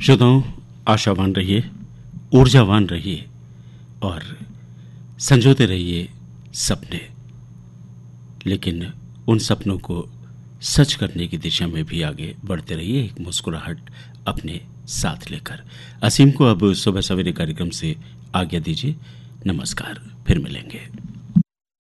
श्रोताओं, आशावान रहिए, ऊर्जावान रहिए और संजोते रहिए सपने, लेकिन उन सपनों को सच करने की दिशा में भी आगे बढ़ते रहिए, एक मुस्कुराहट अपने साथ लेकर। असीम को अब सुबह सवेरे कार्यक्रम से आज्ञा दीजिए। नमस्कार, फिर मिलेंगे।